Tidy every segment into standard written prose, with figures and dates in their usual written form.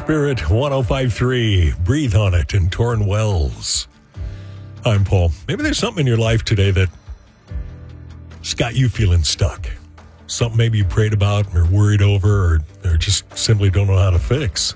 Spirit 105.3. Breathe on it in Torrin Wells. I'm Paul. Maybe there's something in your life today that's got you feeling stuck. Something maybe you prayed about or worried over or just simply don't know how to fix.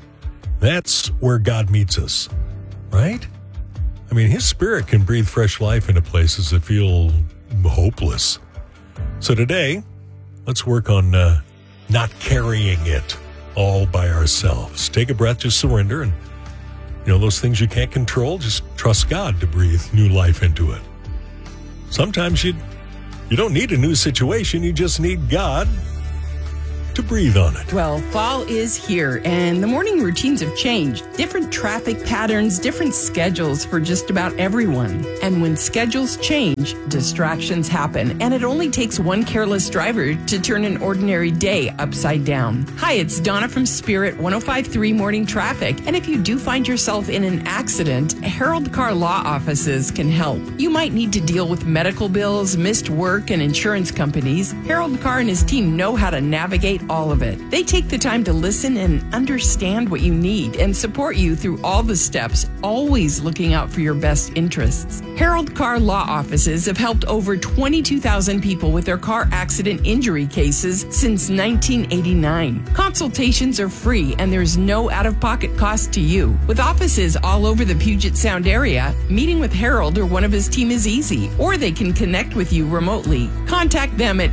That's where God meets us, right? I mean, His Spirit can breathe fresh life into places that feel hopeless. So today, let's work on not carrying it all by ourselves. Take a breath, just surrender, and those things you can't control, just trust God to breathe new life into it. Sometimes you don't need a new situation, you just need God to breathe on it. Well, fall is here, and the morning routines have changed. Different traffic patterns, different schedules for just about everyone. And when schedules change, distractions happen, and it only takes one careless driver to turn an ordinary day upside down. Hi, it's Donna from Spirit 105.3 Morning Traffic, and if you do find yourself in an accident, Harold Car Law Offices can help. You might need to deal with medical bills, missed work, and insurance companies. Harold Car and his team know how to navigate all of it. They take the time to listen and understand what you need and support you through all the steps, always looking out for your best interests. Harold Car Law Offices have helped over 22,000 people with their car accident injury cases since 1989. Consultations are free and there's no out-of-pocket cost to you. With offices all over the Puget Sound area, meeting with Harold or one of his team is easy, or they can connect with you remotely. Contact them at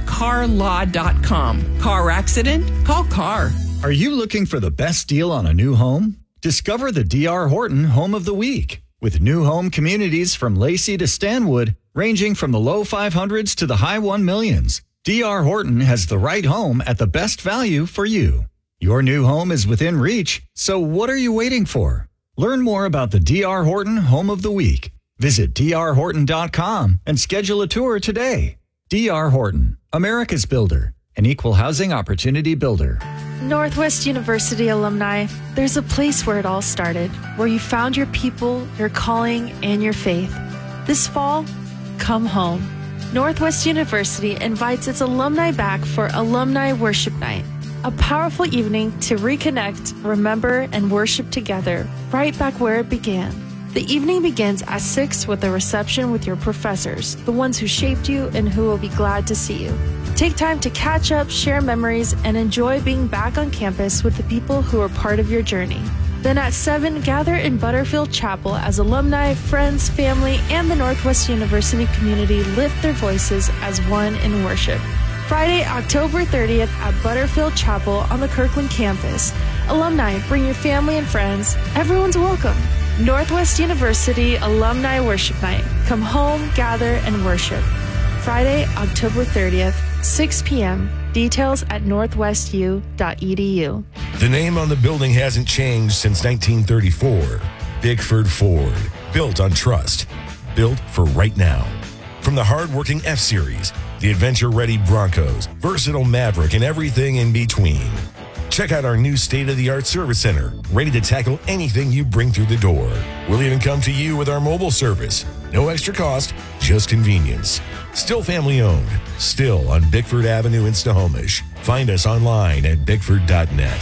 carlaw.com. Car accident? Call CAR. Are you looking for the best deal on a new home? Discover the D.R. Horton Home of the Week. With new home communities from Lacey to Stanwood, ranging from the low 500s to the high 1 millions, D.R. Horton has the right home at the best value for you. Your new home is within reach, so what are you waiting for? Learn more about the D.R. Horton Home of the Week. Visit drhorton.com and schedule a tour today. D.R. Horton, America's builder. An equal housing opportunity builder. Northwest University alumni, there's a place where it all started, where you found your people, your calling, and your faith. This fall, come home. Northwest University invites its alumni back for Alumni Worship Night, a powerful evening to reconnect, remember, and worship together, right back where it began. The evening begins at 6 with a reception with your professors, the ones who shaped you and who will be glad to see you. Take time to catch up, share memories, and enjoy being back on campus with the people who are part of your journey. Then at 7, gather in Butterfield Chapel as alumni, friends, family, and the Northwest University community lift their voices as one in worship. Friday, October 30th at Butterfield Chapel on the Kirkland campus. Alumni, bring your family and friends. Everyone's welcome. Northwest University Alumni Worship Night. Come home, gather, and worship. Friday, October 30th, 6 p.m. Details at northwestu.edu. The name on the building hasn't changed since 1934. Bickford Ford. Built on trust. Built for right now. From the hard-working F-Series, the adventure-ready Broncos, versatile Maverick, and everything in between. Check out our new state-of-the-art service center, ready to tackle anything you bring through the door. We'll even come to you with our mobile service. No extra cost, just convenience. Still family-owned, still on Bickford Avenue in Snohomish. Find us online at bickford.net.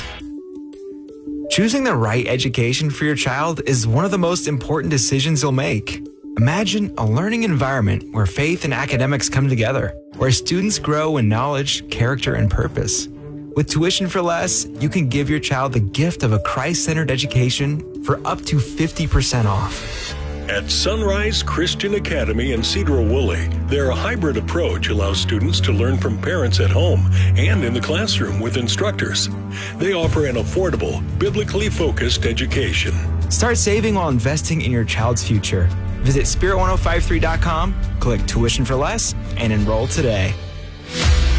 Choosing the right education for your child is one of the most important decisions you'll make. Imagine a learning environment where faith and academics come together, where students grow in knowledge, character, and purpose. With Tuition for Less, you can give your child the gift of a Christ-centered education for up to 50% off. At Sunrise Christian Academy in Cedar-Woolley, their hybrid approach allows students to learn from parents at home and in the classroom with instructors. They offer an affordable, biblically focused education. Start saving while investing in your child's future. Visit spirit1053.com, click Tuition for Less, and enroll today.